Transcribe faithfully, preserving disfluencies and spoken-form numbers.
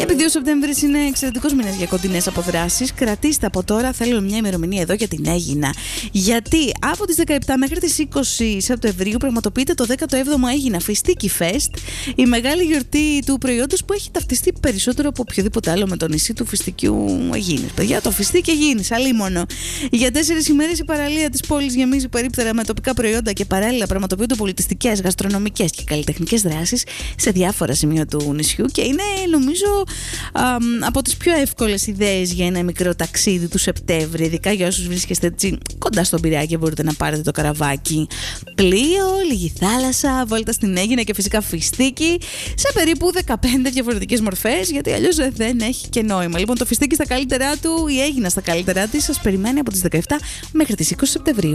Και επειδή ο Σεπτέμβρης είναι εξαιρετικός μήνας για κοντινές αποδράσεις, κρατήστε από τώρα, θέλω μια ημερομηνία εδώ για την Αίγινα. Γιατί από τις δεκαεπτά μέχρι τις είκοσι Σεπτεμβρίου πραγματοποιείται το δέκατο έβδομο Αίγινα Φιστίκι Fest, η μεγάλη γιορτή του προϊόντος που έχει ταυτιστεί περισσότερο από οποιοδήποτε άλλο με το νησί του Φιστικιού Αιγίνης. Παιδιά, το Φιστίκι Αιγίνης, αλίμονο. Για τέσσερις ημέρες η παραλία της πόλης γεμίζει περίπτερα με τοπικά προϊόντα και παράλληλα πραγματοποιούνται πολιτιστικές, γαστρονομικές και καλλιτεχνικές δράσεις σε διάφορα σημεία του νησιού και είναι, νομίζω, α, από τις πιο εύκολες ιδέες για ένα μικρό ταξίδι του Σεπτέμβρη, ειδικά για όσους βρίσκεστε έτσι κοντά στον Πειραιά και μπορείτε να πάρετε το καραβάκι. Πλοίο, λίγη θάλασσα, βόλτα στην Αίγινα και φυσικά φιστίκι σε περίπου δεκαπέντε διαφορετικές μορφές, γιατί αλλιώς δεν έχει και νόημα. Λοιπόν, το φιστίκι στα καλύτερά του, η Αίγινα στα καλύτερά της, σας περιμένει από τις δεκαεπτά μέχρι τις είκοσι Σεπτεμβρίου.